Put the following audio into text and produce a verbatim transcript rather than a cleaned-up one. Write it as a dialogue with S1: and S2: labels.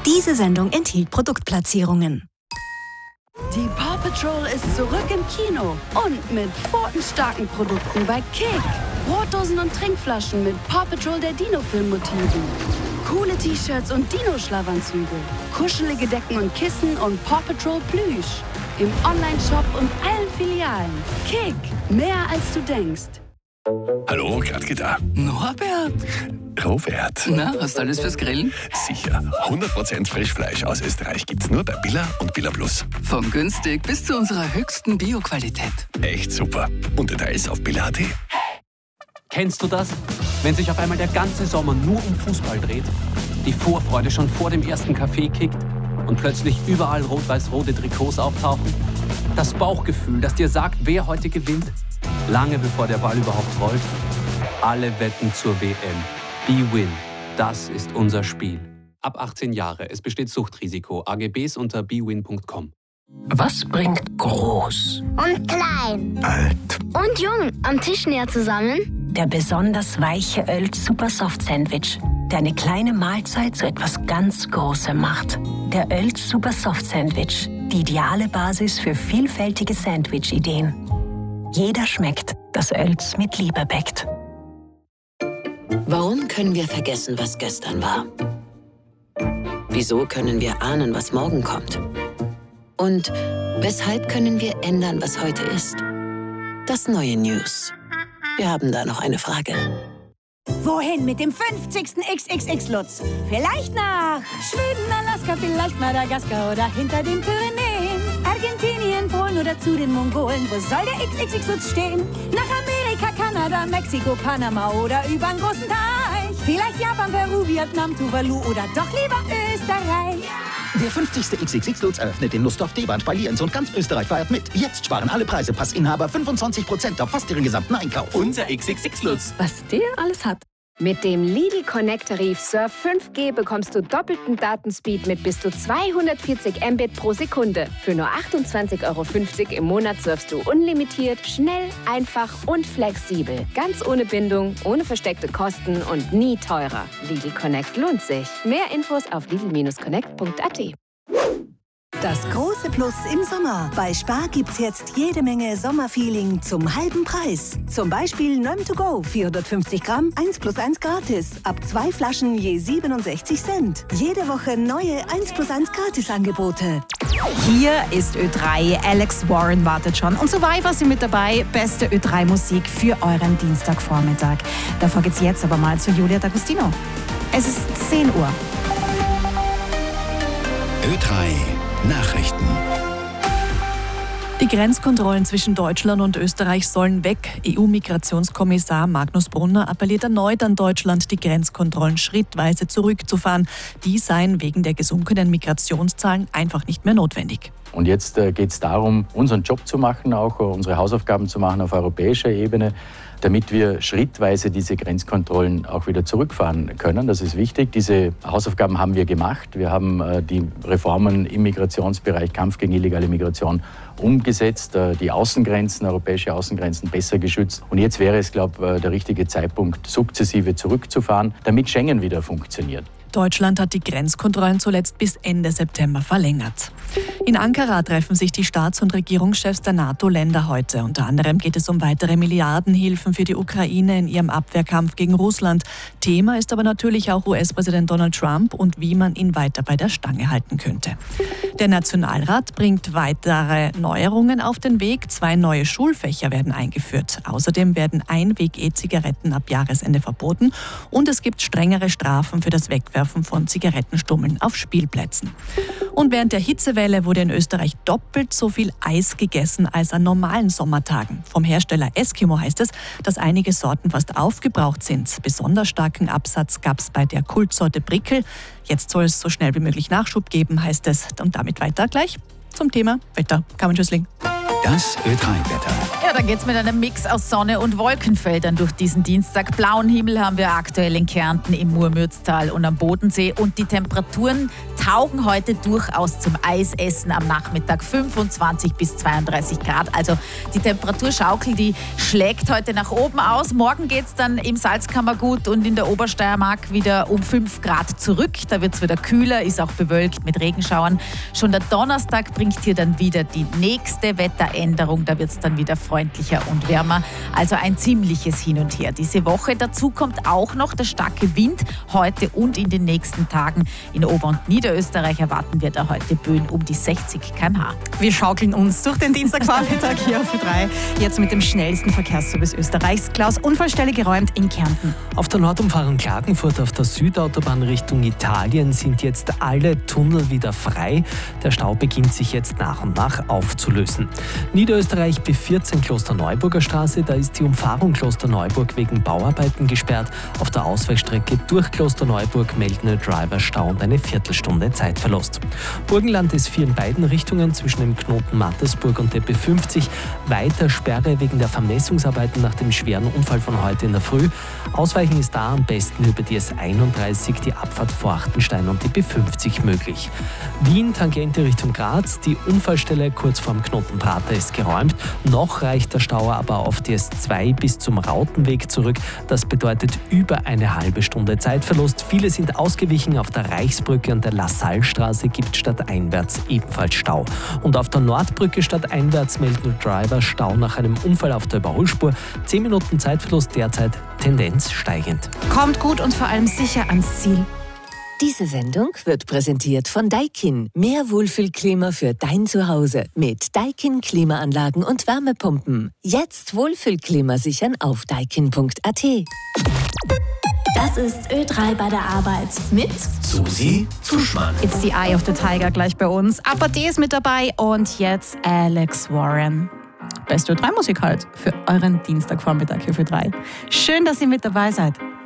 S1: Diese Sendung enthielt Produktplatzierungen.
S2: Die Paw Patrol ist zurück im Kino und mit pfotenstarken Produkten bei Kick. Brotdosen und Trinkflaschen mit Paw Patrol der Dino-Film-Motiven. Coole T-Shirts und Dino-Schlafanzüge. Kuschelige Decken und Kissen und Paw Patrol Plüsch. Im Online-Shop und allen Filialen. Kick, mehr als du denkst.
S3: Hallo, Gradke da.
S4: Norbert?
S3: Robert.
S4: Na, hast du alles fürs Grillen?
S3: Sicher. hundert Prozent Frischfleisch aus Österreich gibt's nur bei Billa und Billa Plus.
S4: Von günstig bis zu unserer höchsten Bio-Qualität.
S3: Echt super. Und Details auf billa punkt at.
S5: Kennst du das? Wenn sich auf einmal der ganze Sommer nur um Fußball dreht, die Vorfreude schon vor dem ersten Kaffee kickt und plötzlich überall rot-weiß-rote Trikots auftauchen? Das Bauchgefühl, das dir sagt, wer heute gewinnt? Lange bevor der Ball überhaupt rollt. Alle wetten zur W M. B-Win. Das ist unser Spiel. Ab achtzehn Jahre. Es besteht Suchtrisiko. A G Bs unter b win punkt com.
S6: Was bringt groß
S7: und klein,
S3: alt
S7: und jung am Tisch näher zusammen?
S6: Der besonders weiche Öl Super Soft Sandwich, der eine kleine Mahlzeit zu etwas ganz Großem macht. Der Öl Super Soft Sandwich, die ideale Basis für vielfältige Sandwich-Ideen. Jeder schmeckt, das Oelz mit Liebe bäckt.
S8: Warum können wir vergessen, was gestern war? Wieso können wir ahnen, was morgen kommt? Und weshalb können wir ändern, was heute ist? Das neue News. Wir haben da noch eine Frage.
S9: Wohin mit dem fünfzigsten X X X-Lutz? Vielleicht nach Schweden, Alaska, vielleicht Madagaskar oder hinter den Pyrenäen. Argentinien, Polen oder zu den Mongolen. Wo soll der X X X-Lutz stehen? Nach Amerika, Kanada, Mexiko, Panama oder über einen großen Teich. Vielleicht Japan, Peru, Vietnam, Tuvalu oder doch lieber Österreich.
S10: Der fünfzigste X X X-Lutz eröffnet in Lustdorf, Deband bei Lienz und ganz Österreich feiert mit. Jetzt sparen alle Preise Passinhaber fünfundzwanzig Prozent auf fast ihren gesamten Einkauf.
S11: Unser X X X-Lutz.
S12: Was der alles hat. Mit dem Lidl Connect-Tarif Surf fünf G bekommst du doppelten Datenspeed mit bis zu zweihundertvierzig Mbit pro Sekunde. Für nur achtundzwanzig Euro fünfzig im Monat surfst du unlimitiert, schnell, einfach und flexibel. Ganz ohne Bindung, ohne versteckte Kosten und nie teurer. Lidl Connect lohnt sich. Mehr Infos auf lidl Bindestrich connect punkt a t.
S1: Das große Plus im Sommer. Bei Spar gibt's jetzt jede Menge Sommerfeeling zum halben Preis. Zum Beispiel Nöm to go, vierhundertfünfzig Gramm, eins plus eins gratis. Ab zwei Flaschen je siebenundsechzig Cent. Jede Woche neue eins plus eins Gratis-Angebote.
S13: Hier ist Ö drei. Alex Warren wartet schon. Und Survivor sind mit dabei. Beste Ö drei Musik für euren Dienstagvormittag. Davor geht's jetzt aber mal zu Julia D'Agostino. Es ist zehn Uhr.
S14: Ö drei Nachrichten.
S15: Die Grenzkontrollen zwischen Deutschland und Österreich sollen weg. E U-Migrationskommissar Magnus Brunner appelliert erneut an Deutschland, die Grenzkontrollen schrittweise zurückzufahren. Die seien wegen der gesunkenen Migrationszahlen einfach nicht mehr notwendig.
S16: Und jetzt äh, geht es darum, unseren Job zu machen, auch äh, unsere Hausaufgaben zu machen auf europäischer Ebene, damit wir schrittweise diese Grenzkontrollen auch wieder zurückfahren können. Das ist wichtig. Diese Hausaufgaben haben wir gemacht. Wir haben äh, die Reformen im Migrationsbereich, Kampf gegen illegale Migration umgesetzt, äh, die Außengrenzen, europäische Außengrenzen besser geschützt. Und jetzt wäre es, glaube ich, äh, der richtige Zeitpunkt, sukzessive zurückzufahren, damit Schengen wieder funktioniert.
S15: Deutschland hat die Grenzkontrollen zuletzt bis Ende September verlängert. In Ankara treffen sich die Staats- und Regierungschefs der NATO-Länder heute. Unter anderem geht es um weitere Milliardenhilfen für die Ukraine in ihrem Abwehrkampf gegen Russland. Thema ist aber natürlich auch U S-Präsident Donald Trump und wie man ihn weiter bei der Stange halten könnte. Der Nationalrat bringt weitere Neuerungen auf den Weg. Zwei neue Schulfächer werden eingeführt. Außerdem werden Einweg-E-Zigaretten ab Jahresende verboten und es gibt strengere Strafen für das Wegwerfen von Zigarettenstummeln auf Spielplätzen. Und während der Hitzewelle wurde in Österreich doppelt so viel Eis gegessen als an normalen Sommertagen. Vom Hersteller Eskimo heißt es, dass einige Sorten fast aufgebraucht sind. Besonders starken Absatz gab es bei der Kultsorte Brickel. Jetzt soll es so schnell wie möglich Nachschub geben, heißt es. Und damit weiter gleich zum Thema Wetter. Carmen Schüssling.
S14: Das Ö drei Wetter.
S13: Ja, dann geht's mit einem Mix aus Sonne und Wolkenfeldern durch diesen Dienstag. Blauen Himmel haben wir aktuell in Kärnten, im Murmürztal und am Bodensee. Und die Temperaturen taugen heute durchaus zum Eisessen am Nachmittag. fünfundzwanzig bis zweiunddreißig Grad. Also die Temperaturschaukel, die schlägt heute nach oben aus. Morgen geht's dann im Salzkammergut und in der Obersteiermark wieder um fünf Grad zurück. Da wird's wieder kühler, ist auch bewölkt mit Regenschauern. Schon der Donnerstag bringt hier dann wieder die nächste Wetteränderung. Da wird es dann wieder freundlicher und wärmer. Also ein ziemliches Hin und Her diese Woche. Dazu kommt auch noch der starke Wind heute und in den nächsten Tagen. In Ober- und Niederösterreich erwarten wir da heute Böen um die sechzig Kilometer pro Stunde.
S11: Wir schaukeln uns durch den Dienstagvormittag hier auf Ö drei. Jetzt mit dem schnellsten Verkehrsservice Österreichs. Klaus, Unfallstelle geräumt in Kärnten.
S17: Auf der Nordumfahrung Klagenfurt auf der Südautobahn Richtung Italien sind jetzt alle Tunnel wieder frei. Der Stau beginnt sich jetzt nach und nach aufzulösen. Niederösterreich B vierzehn Klosterneuburger Straße, da ist die Umfahrung Klosterneuburg wegen Bauarbeiten gesperrt. Auf der Ausweichstrecke durch Klosterneuburg melden der Driver Stau und eine Viertelstunde Zeitverlust. Burgenland S vier in beiden Richtungen zwischen dem Knoten Mattersburg und der B fünfzig. Weiter Sperre wegen der Vermessungsarbeiten nach dem schweren Unfall von heute in der Früh. Ausweichen ist da am besten über die S einunddreißig, die Abfahrt vor Achtenstein und die B fünfzig möglich. Wien, Tangente Richtung Graz, die Unfallstelle kurz vorm Knoten Prater ist geräumt. Noch reicht der Stau aber auf die S zwei bis zum Rautenweg zurück. Das bedeutet über eine halbe Stunde Zeitverlust. Viele sind ausgewichen. Auf der Reichsbrücke und der Lassalstraße gibt stadteinwärts ebenfalls Stau. Und auf der Nordbrücke stadteinwärts meldet der Driver Stau nach einem Unfall auf der Überholspur. Zehn Minuten Zeitverlust, derzeit Tendenz steigend.
S13: Kommt gut und vor allem sicher ans Ziel.
S1: Diese Sendung wird präsentiert von Daikin. Mehr Wohlfühlklima für dein Zuhause mit Daikin Klimaanlagen und Wärmepumpen. Jetzt Wohlfühlklima sichern auf daikin punkt a t.
S18: Das ist Ö drei bei der Arbeit mit
S17: Susi Zuschmann.
S11: It's the Eye of the Tiger gleich bei uns. Apart ist mit dabei und jetzt Alex Warren. Beste Ö drei Musik halt für euren Dienstagvormittag hier für drei. Schön, dass ihr mit dabei seid.